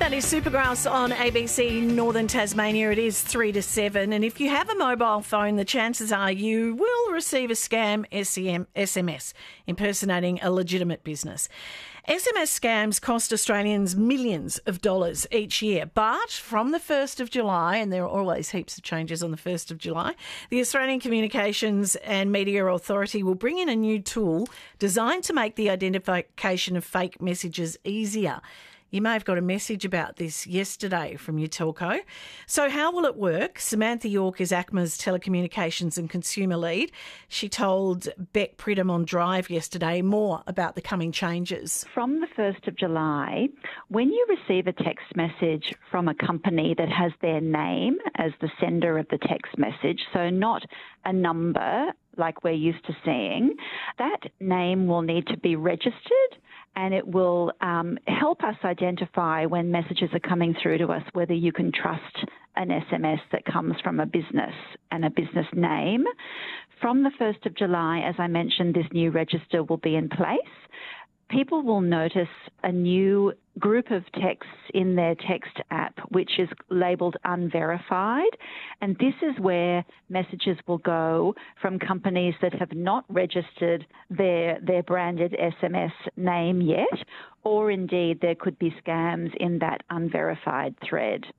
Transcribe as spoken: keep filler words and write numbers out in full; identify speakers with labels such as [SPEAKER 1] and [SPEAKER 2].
[SPEAKER 1] That is Supergrass on A B C Northern Tasmania. It is three to seven. And if you have a mobile phone, the chances are you will receive a scam S M S impersonating a legitimate business. S M S scams cost Australians millions of dollars each year. But from the first of July, and there are always heaps of changes on the first of July, the Australian Communications and Media Authority will bring in a new tool designed to make the identification of fake messages easier. You may have got a message about this yesterday from your telco. So how will it work? Samantha York is ACMA's Telecommunications and Consumer Lead. She told Beck Pridham on Drive yesterday more about the coming changes.
[SPEAKER 2] From the first of July, when you receive a text message from a company that has their name as the sender of the text message, so not a number like we're used to seeing, that name will need to be registered, and it will um, help us identify when messages are coming through to us whether you can trust an S M S that comes from a business and a business name. From the first of July, as I mentioned, this new register will be in place. People will notice a new group of texts in their text app, which is labelled unverified. And this is where messages will go from companies that have not registered their, their branded S M S name yet, or indeed there could be scams in that unverified thread.